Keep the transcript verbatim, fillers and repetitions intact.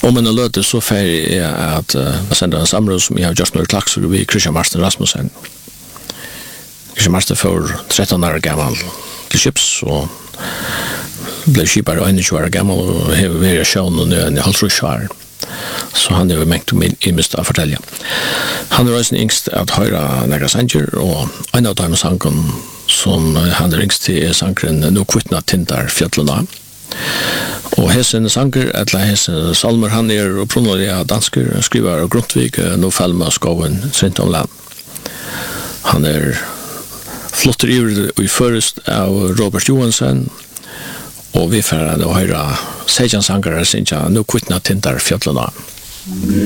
Om en løte så fer jeg at uh, sender en samråd som jeg har gjort noen klakser ved Christian Marsten Rasmussen. Christian Marsten får tretton år gammal til Kips og ble skipare einogtjúgu år gammal og har vært sjøen og nøen i halvtrus år. Så han er jo mengt om i mist å fortelle. Han er også yngst at høyre nægra sanger, og en av dem sangen som han er yngst til er sangeren «Nå kvittna tindar fjallena». Og hessen sanger, eller hessen salmer, han er opprunnelige av dansker, skriver av Grundtvig, «Nå felma skoven Svintonland». Han er flotter i først av Robert Johansen, og vi får å høre sejan sangere, «Nå kvittna tindar fjallena».